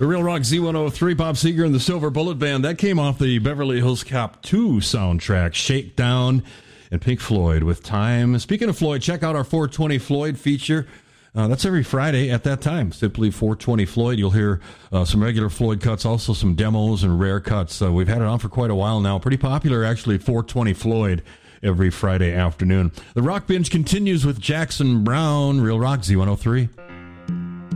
The Real Rock Z103, Bob Seger and the Silver Bullet Band. That came off the Beverly Hills Cop 2 soundtrack, Shakedown, and Pink Floyd with Time. Speaking of Floyd, check out our 420 Floyd feature. That's every Friday at that time. Simply 420 Floyd. You'll hear some regular Floyd cuts, also some demos and rare cuts. We've had it on for quite a while now. Pretty popular, actually, 420 Floyd every Friday afternoon. The Rock Binge continues with Jackson Browne, Real Rock Z103.